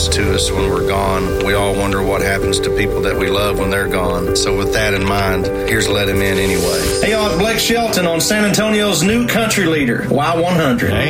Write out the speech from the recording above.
happens to us when we're gone. We all wonder what happens to people that we love when they're gone. So with that in mind, here's Let Him In Anyway. Hey, y'all, Blake Shelton on San Antonio's new country leader, Y100.